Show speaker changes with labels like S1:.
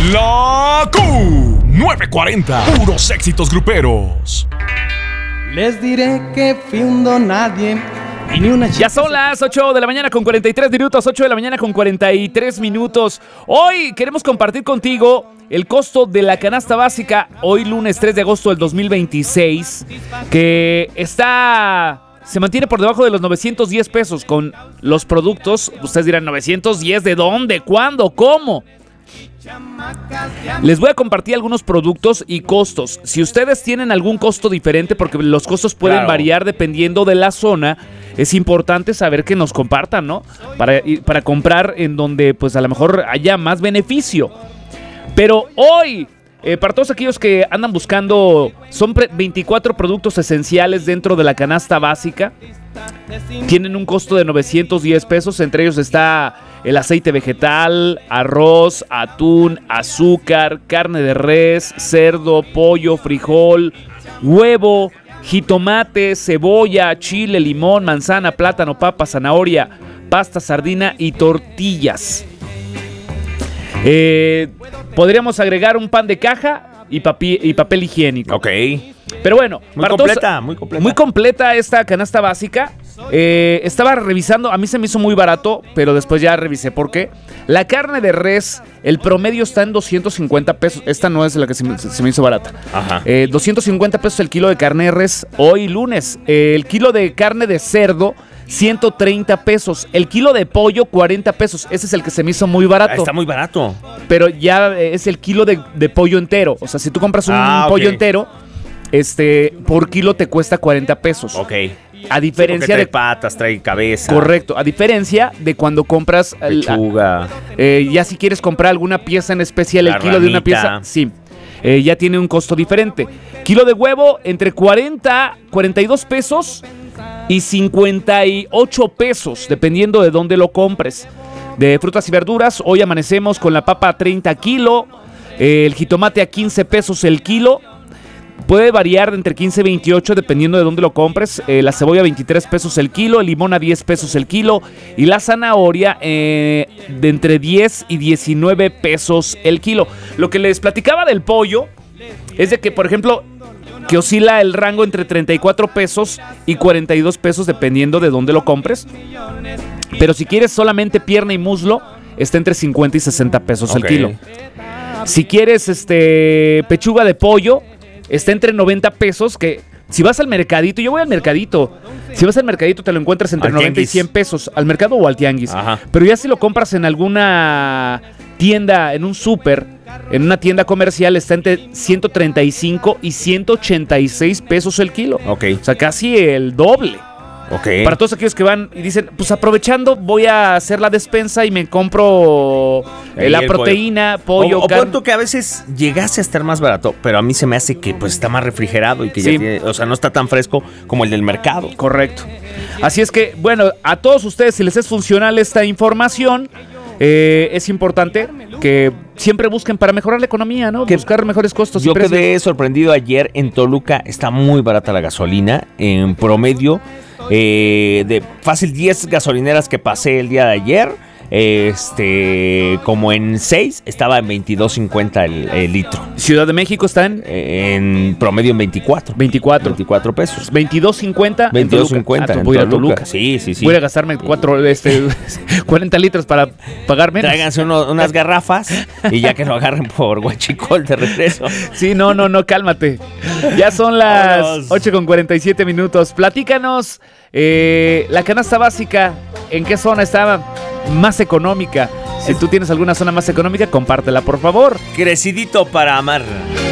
S1: La Q940. Puros éxitos gruperos.
S2: Les diré que fui un don nadie.
S3: Ya son las 8 de la mañana con 43 minutos, 8 de la mañana con 43 minutos. Hoy queremos compartir contigo el costo de la canasta básica, hoy lunes 3 de agosto del 2026, que se mantiene por debajo de los 910 pesos con los productos. Ustedes dirán, ¿910 de dónde? ¿Cuándo? ¿Cómo? Les voy a compartir algunos productos y costos. Si ustedes tienen algún costo diferente, porque los costos pueden variar dependiendo de la zona, es importante saber que nos compartan, ¿no? Para comprar en donde pues a lo mejor haya más beneficio. Pero hoy, para todos aquellos que andan buscando, son 24 productos esenciales dentro de la canasta básica. Tienen un costo de 910 pesos, entre ellos está el aceite vegetal, arroz, atún, azúcar, carne de res, cerdo, pollo, frijol, huevo, jitomate, cebolla, chile, limón, manzana, plátano, papa, zanahoria, pasta, sardina y tortillas. Podríamos agregar un pan de caja y papel higiénico.
S4: Ok.
S3: Pero bueno,
S4: muy completa
S3: esta canasta básica. Estaba revisando, a mí se me hizo muy barato, pero después ya revisé por qué. La carne de res, el promedio está en 250 pesos. Esta no es la que se me hizo barata.
S4: Ajá.
S3: 250 pesos el kilo de carne de res hoy lunes. El kilo de carne de cerdo, 130 pesos. El kilo de pollo, 40 pesos. Ese es el que se me hizo muy barato.
S4: Está muy barato.
S3: Pero ya es el kilo de pollo entero. O sea, si tú compras un pollo entero, por kilo te cuesta 40 pesos.
S4: Ok.
S3: A diferencia
S4: trae patas, trae cabeza.
S3: Correcto. A diferencia de cuando compras
S4: pechuga.
S3: Ya si quieres comprar alguna pieza en especial, el kilo de una pieza, sí. Ya tiene un costo diferente. Kilo de huevo entre 42 pesos y 58 pesos, dependiendo de dónde lo compres. De frutas y verduras, hoy amanecemos con la papa a 30 kilos, el jitomate a 15 pesos el kilo. Puede variar de entre 15 y 28 dependiendo de dónde lo compres. La cebolla 23 pesos el kilo, el limón a 10 pesos el kilo y la zanahoria de entre 10 y 19 pesos el kilo. Lo que les platicaba del pollo es de que, por ejemplo, que oscila el rango entre 34 pesos y 42 pesos dependiendo de dónde lo compres. Pero si quieres solamente pierna y muslo, está entre 50 y 60 pesos el kilo. Si quieres pechuga de pollo, está entre 90 pesos, que si vas al mercadito, yo voy al mercadito, si vas al mercadito te lo encuentras entre 90 y 100 pesos, al mercado o al tianguis. Ajá. Pero ya si lo compras en alguna tienda, en un súper, en una tienda comercial, está entre 135 y 186 pesos el kilo.
S4: Ok.
S3: O sea, casi el doble.
S4: Okay.
S3: Para todos aquellos que van y dicen, pues aprovechando voy a hacer la despensa y me compro la proteína, pollo,
S4: o cuánto que a veces llegase a estar más barato, pero a mí se me hace que pues está más refrigerado y que ya tiene, o sea, no está tan fresco como el del mercado.
S3: Correcto. Así es que, bueno, a todos ustedes, si les es funcional esta información, es importante que siempre busquen para mejorar la economía, ¿no? Buscar mejores costos.
S4: Yo quedé sorprendido ayer en Toluca, está muy barata la gasolina, en promedio. De fácil 10 gasolineras que pasé el día de ayer, como en 6 estaba en 22.50 el litro.
S3: Ciudad de México está en
S4: promedio en 24 pesos.
S3: 22.50
S4: 22.50
S3: voy a Toluca.
S4: Sí.
S3: Voy a gastarme 40 litros para pagar menos.
S4: Tráiganse unas garrafas y ya que lo agarren por Huachicol de regreso.
S3: Sí, no, cálmate. Ya son las 8:47 minutos. Platícanos, la canasta básica, ¿en qué zona estaba más económica? Si tú tienes alguna zona más económica, compártela, por favor.
S4: Crecidito para amar.